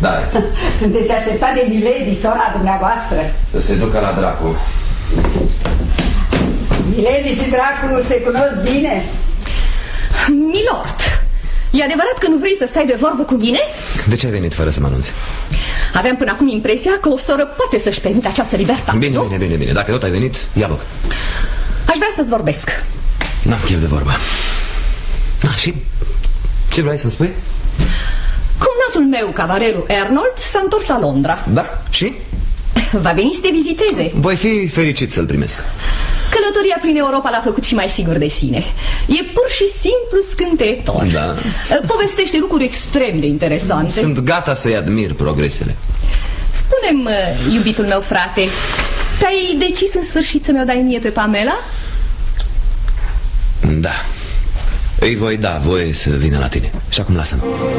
Da. Sunteți așteptat de Milady, sora dumneavoastră. Să se ducă la dracu. Milady și dracu se cunosc bine? Milord, e adevărat că nu vrei să stai de vorbă cu mine? De ce ai venit fără să mă anunți? Aveam până acum impresia că o soră poate să-și permite această libertate. Bine. Dacă tot ai venit, ia loc. Aș vrea să-ți vorbesc. N-am chef de vorbă. Și ce vrei să-mi spui? Cumnatul meu, cavarelul Arnold, s-a întors la Londra. Da, și? Va veni să te viziteze. Voi fi fericit să-l primesc. Călătoria prin Europa l-a făcut și mai sigur de sine. E pur și simplu scânteitor. Da. Povestește lucruri extrem de interesante. Sunt gata să-i admir progresele. Spune-mi, iubitul meu frate, te-ai decis în sfârșit să mi-o dai mie pe Pamela? Da. Îi voi da voie să vină la tine. Și acum lasă-mă.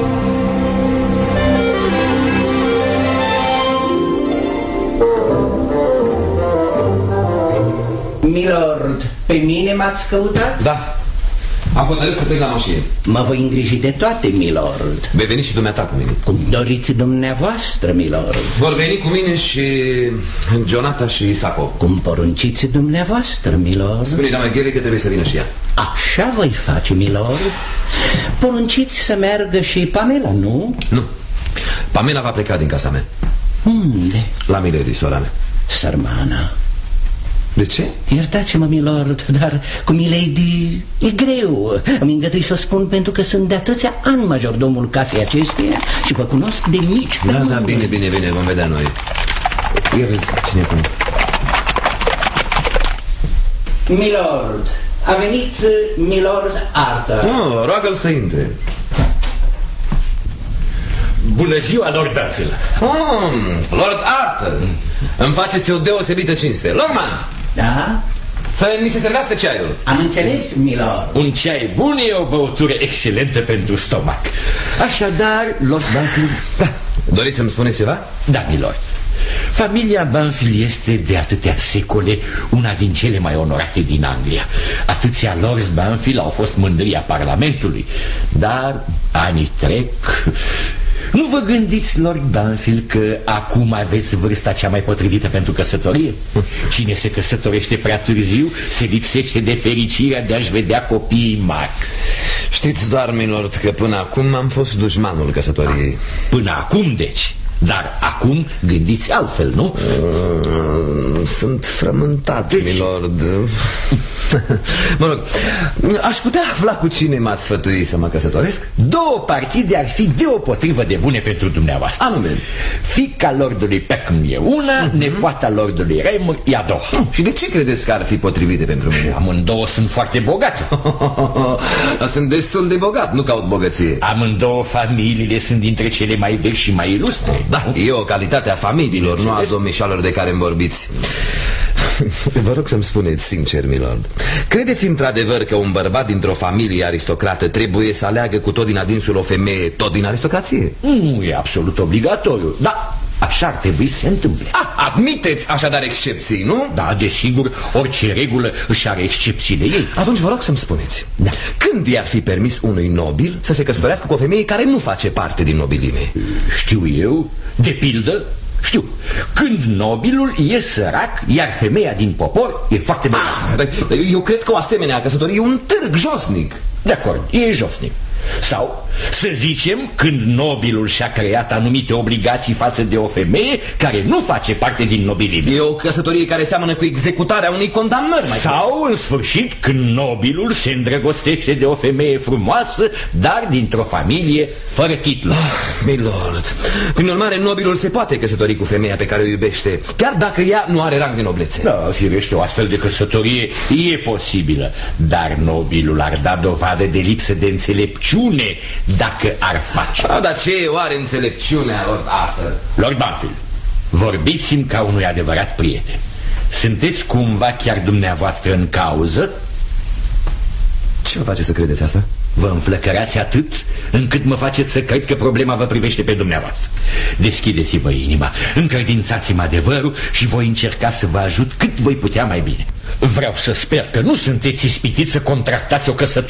Milord, pe mine m-ați căutat? Da. Am hotărât să plec la mașină. Mă voi îngriji de toate, milord. Vei veni și dumneata cu mine. Cum doriți dumneavoastră, milord. Vor veni cu mine și Jonathan și Isaco. Cum porunciți dumneavoastră, milord. Spune-i doamna Ghery că trebuie să vină și ea. Așa voi face, milord. Porunciți să meargă și Pamela, nu? Nu. Pamela va pleca din casa mea. Unde? La Milady, sora mea. Sărmana. De ce? Iertați-mă, milord, dar cu Milady e greu. Îmi îngădui să o spun pentru că sunt de atâția ani majordomul casei acesteia și vă cunosc de mici. Da, bine, vom vedea noi. Ia vezi cine e acum. Milord, a venit Milord Arthur. Roagă-l să intre. Bună ziua, Lord Banfield. Lord Arthur, îmi faceți o deosebită cinste. Longman! Da? Să mi se servească ceaiul. Am înțeles, milord. Un ceai bun e o băutură excelentă pentru stomac. Așadar, Lord Banfield... Da. Doriți să-mi spuneți ceva? Da, milord. Familia Banfield este de atâtea secole una din cele mai onorate din Anglia. Atâția lords Banfield au fost mândria Parlamentului. Dar anii trec... Nu vă gândiți, Lord Banfield, că acum aveți vârsta cea mai potrivită pentru căsătorie? Cine se căsătorește prea târziu se lipsește de fericirea de a-și vedea copiii mari. Știți doar, milord, că până acum am fost dușmanul căsătoriei. Până acum, deci. Dar acum gândiți altfel, nu? Sunt frământat, milord. Mă rog, aș putea afla cu cine m-ați sfătui să mă căsătoresc? Două partide ar fi deopotrivă de bune pentru dumneavoastră. Anume, fiica lordului Peckham e una, nepoata lordului Raymond e a doua. Și de ce credeți că ar fi potrivite pentru mine? Amândouă sunt foarte bogate. Sunt destul de bogat, nu caut bogăție. Amândouă familiile sunt dintre cele mai vechi și mai ilustre. Da, e o calitate a familiilor, nu a domnișoarelor de care îmi vorbiți. Vă rog să-mi spuneți sincer, milord, credeți într-adevăr că un bărbat dintr-o familie aristocrată trebuie să aleagă cu tot din adinsul o femeie tot din aristocrație? Nu e absolut obligatoriu, da, așa ar trebui să se întâmple. Admiteți așadar excepții, nu? Da, desigur, orice regulă își are excepțiile ei. Atunci vă rog să-mi spuneți, da, când i-ar fi permis unui nobil să se căsătorească cu o femeie care nu face parte din nobilime? Știu eu, de pildă, știu, când nobilul e sărac, iar femeia din popor e foarte bogată. Eu cred că o asemenea căsătorie e un târg josnic. De acord, e josnic. Sau, să zicem, când nobilul și-a creat anumite obligații față de o femeie care nu face parte din nobilime. E o căsătorie care seamănă cu executarea unei condamnări. Sau, în sfârșit, când nobilul se îndrăgostește de o femeie frumoasă, dar dintr-o familie fără titlu. Milord, prin urmare, nobilul se poate căsători cu femeia pe care o iubește, chiar dacă ea nu are rang de noblețe. Da, firește, o astfel de căsătorie e posibilă, dar nobilul ar da dovadă de lipsă de înțelepciune dacă ar face. Dar ce e oare înțelepciunea, Lord Arthur? Lord Banfield, vorbiți-mi ca unui adevărat prieten. Sunteți cumva chiar dumneavoastră în cauză? Ce vă face să credeți asta? Vă înflăcărați atât încât mă faceți să cred că problema vă privește pe dumneavoastră. Deschideți-vă inima, încredințați-mi adevărul și voi încerca să vă ajut cât voi putea mai bine. Vreau să sper că nu sunteți ispitiți să contractați o căsătorie